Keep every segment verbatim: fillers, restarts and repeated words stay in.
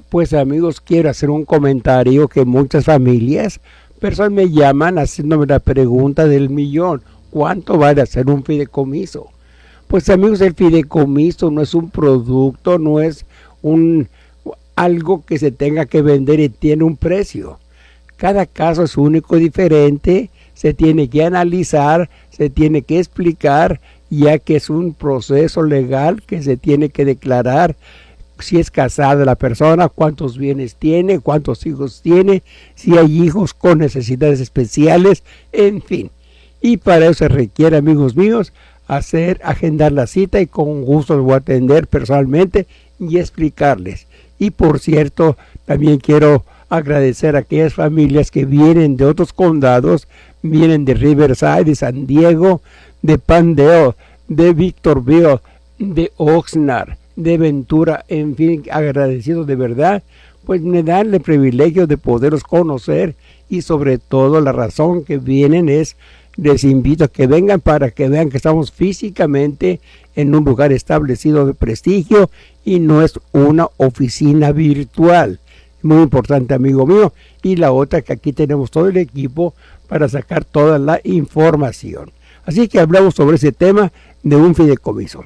Pues amigos, quiero hacer un comentario que muchas familias, personas me llaman haciéndome la pregunta del millón. ¿Cuánto vale hacer un fideicomiso? Pues amigos, el fideicomiso no es un producto, no es un algo que se tenga que vender y tiene un precio. Cada caso es único y diferente, se tiene que analizar, se tiene que explicar, ya que es un proceso legal que se tiene que declarar si es casada la persona, cuántos bienes tiene, cuántos hijos tiene, si hay hijos con necesidades especiales, en fin. Y para eso se requiere, amigos míos, hacer, agendar la cita, y con gusto los voy a atender personalmente y explicarles. Y por cierto, también quiero agradecer a aquellas familias que vienen de otros condados, vienen de Riverside, de San Diego, de Palmdale, de Victorville, de Oxnard, de Ventura, en fin, agradecidos de verdad, pues me dan el privilegio de poderlos conocer, y sobre todo la razón que vienen es, les invito a que vengan para que vean que estamos físicamente en un lugar establecido de prestigio y no es una oficina virtual. Muy importante, amigo mío. Y la otra, que aquí tenemos todo el equipo para sacar toda la información. Así que hablamos sobre ese tema de un fideicomiso.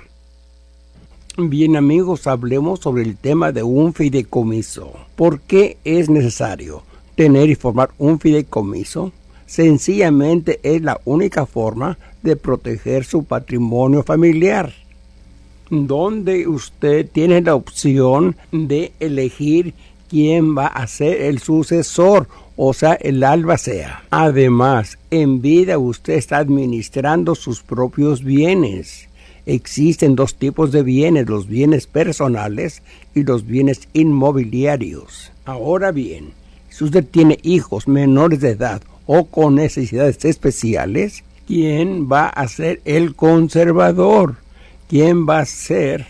Bien amigos, hablemos sobre el tema de un fideicomiso. ¿Por qué es necesario tener y formar un fideicomiso? Sencillamente es la única forma de proteger su patrimonio familiar, donde usted tiene la opción de elegir quién va a ser el sucesor, o sea, el albacea. Además, en vida usted está administrando sus propios bienes. Existen dos tipos de bienes, los bienes personales y los bienes inmobiliarios. Ahora bien, si usted tiene hijos menores de edad o con necesidades especiales, ¿quién va a ser el conservador? ¿Quién va a ser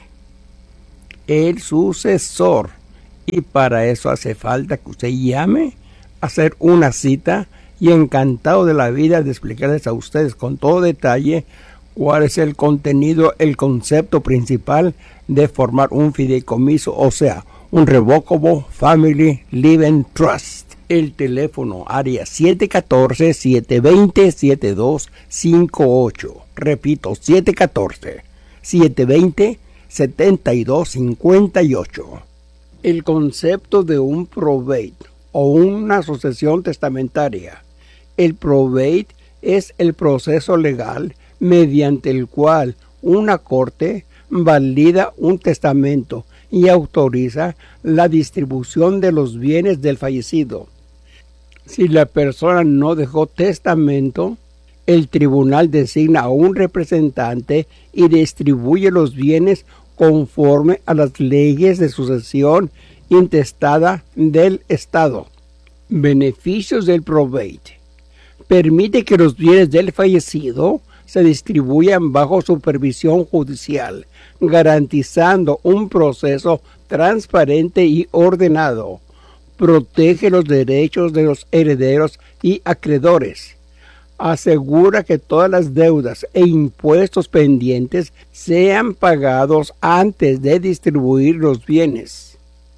el sucesor? Y para eso hace falta que usted llame a hacer una cita, y encantado de la vida de explicarles a ustedes con todo detalle cuál es el contenido, el concepto principal de formar un fideicomiso, o sea, un Revocable Family Living Trust. El teléfono área siete uno cuatro, siete dos cero, siete dos cinco ocho. Repito, siete uno cuatro, siete dos cero, siete dos cinco ocho. El concepto de un probate o una sucesión testamentaria. El probate es el proceso legal mediante el cual una corte valida un testamento y autoriza la distribución de los bienes del fallecido. Si la persona no dejó testamento, el tribunal designa a un representante y distribuye los bienes conforme a las leyes de sucesión intestada del Estado. Beneficios del probate. Permite que los bienes del fallecido se distribuyan bajo supervisión judicial, garantizando un proceso transparente y ordenado. Protege los derechos de los herederos y acreedores. Asegura que todas las deudas e impuestos pendientes sean pagados antes de distribuir los bienes.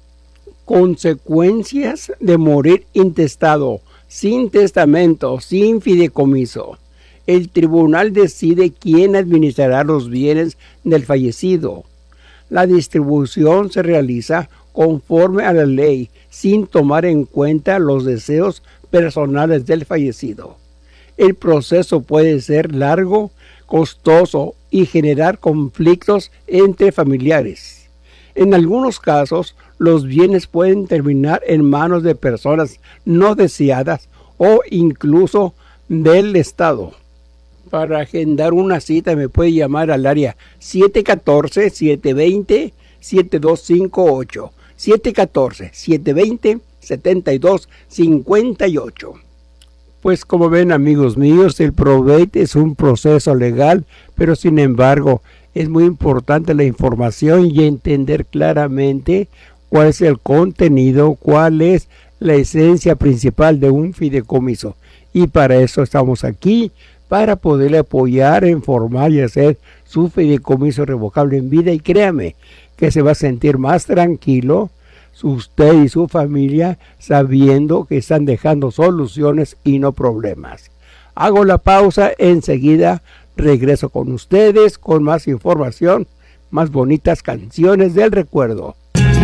Consecuencias de morir intestado, sin testamento, sin fideicomiso. El tribunal decide quién administrará los bienes del fallecido. La distribución se realiza conforme a la ley, sin tomar en cuenta los deseos personales del fallecido. El proceso puede ser largo, costoso y generar conflictos entre familiares. En algunos casos, los bienes pueden terminar en manos de personas no deseadas o incluso del Estado. Para agendar una cita me puede llamar al área siete uno cuatro, siete dos cero, siete dos cinco ocho. siete uno cuatro, siete dos cero, siete dos cinco ocho. Pues como ven, amigos míos, el probate es un proceso legal, pero sin embargo es muy importante la información y entender claramente cuál es el contenido, cuál es la esencia principal de un fideicomiso. Y para eso estamos aquí, para poderle apoyar, informar y hacer su fideicomiso revocable en vida. Y créame que se va a sentir más tranquilo usted y su familia sabiendo que están dejando soluciones y no problemas. Hago la pausa, enseguida regreso con ustedes con más información, más bonitas canciones del recuerdo.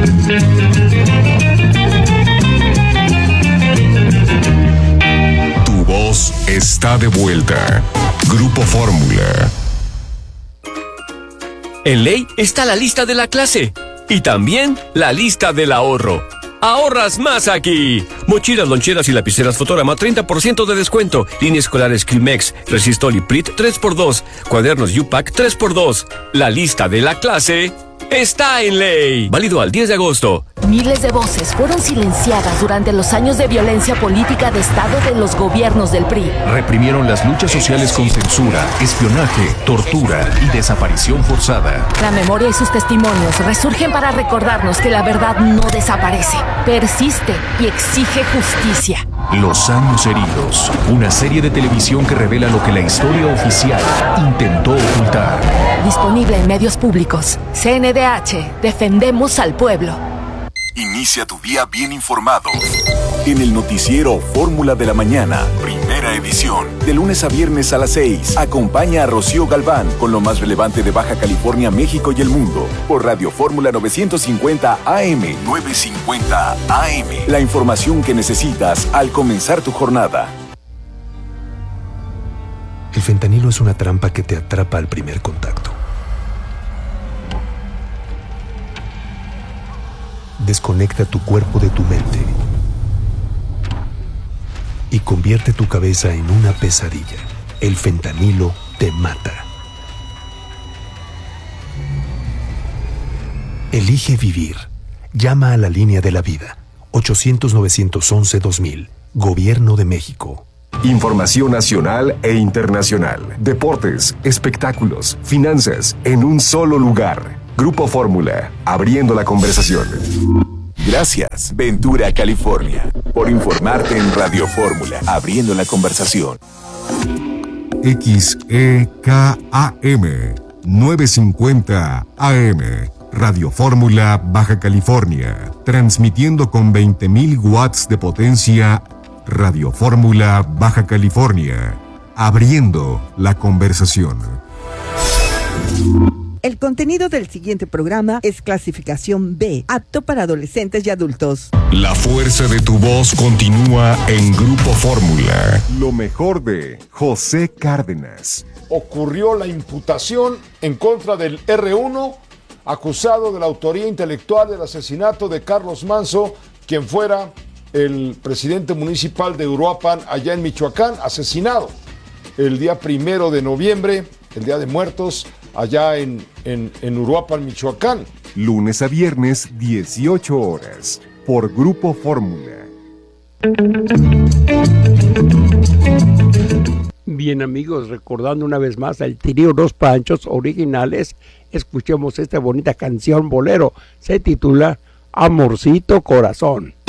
Tu voz está de vuelta. Grupo Fórmula. En Ley está la lista de la clase y también la lista del ahorro. ¡Ahorras más aquí! Mochilas, loncheras y lapiceras Fotorama, treinta por ciento de descuento. Línea escolar Escrimex, Resistol y Prit, tres por dos. Cuadernos U-Pack, tres por dos. La lista de la clase está en Ley. Válido al diez de agosto. Miles de voces fueron silenciadas durante los años de violencia política de Estado de los gobiernos del P R I. Reprimieron las luchas sociales con censura, espionaje, tortura y desaparición forzada. La memoria y sus testimonios resurgen para recordarnos que la verdad no desaparece, persiste y exige justicia. Los años heridos, una serie de televisión que revela lo que la historia oficial intentó ocultar. Disponible en medios públicos. C N D H, defendemos al pueblo. Inicia tu día bien informado. En el noticiero Fórmula de la Mañana, primera edición. De lunes a viernes a las seis. Acompaña a Rocío Galván con lo más relevante de Baja California, México y el mundo. Por Radio Fórmula novecientos cincuenta A M. novecientos cincuenta A M. La información que necesitas al comenzar tu jornada. El fentanilo es una trampa que te atrapa al primer contacto. Desconecta tu cuerpo de tu mente y convierte tu cabeza en una pesadilla. El fentanilo te mata. Elige vivir. Llama a la línea de la vida. ochocientos, novecientos once, dos mil. Gobierno de México. Información nacional e internacional. Deportes, espectáculos, finanzas, en un solo lugar. Grupo Fórmula, abriendo la conversación. Gracias, Ventura, California, por informarte en Radio Fórmula, abriendo la conversación. X E K A M, novecientos cincuenta A M, Radio Fórmula, Baja California, transmitiendo con veinte mil watts de potencia. Radio Fórmula, Baja California, abriendo la conversación. El contenido del siguiente programa es clasificación B, apto para adolescentes y adultos. La fuerza de tu voz continúa en Grupo Fórmula. Lo mejor de José Cárdenas. Ocurrió la imputación en contra del erre uno, acusado de la autoría intelectual del asesinato de Carlos Manzo, quien fuera el presidente municipal de Uruapan, allá en Michoacán, asesinado el día primero de noviembre, el Día de Muertos, allá en, en, en Uruapan, Michoacán. Lunes a viernes, dieciocho horas, por Grupo Fórmula. Bien, amigos, recordando una vez más el trío Los Panchos originales, escuchemos esta bonita canción bolero. Se titula Amorcito Corazón.